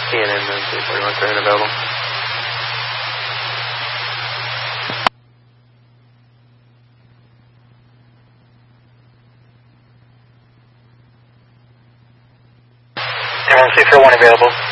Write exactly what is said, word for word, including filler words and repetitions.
C N N nine three forty-one, current available. one three four one available.